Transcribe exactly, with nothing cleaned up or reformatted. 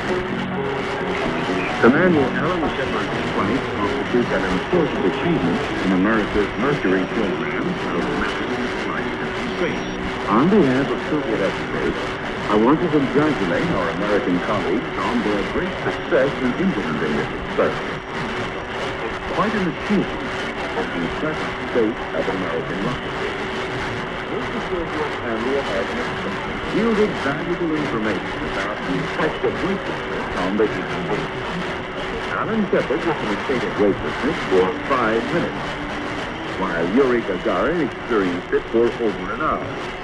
Commander Alan Shepard's flight constitutes an important achievement in America's Mercury program of massive flight into space. On behalf of Soviet experts, I want to congratulate our American colleagues on their great success in implementing this experiment. It's quite an achievement of the present state of American rocketry. This Soviet and the American experiment yielded valuable information about the effect of weightlessness on the human being. Alan Shepard was in a state of weightlessness for five minutes, while Yuri Gagarin experienced it for over an hour.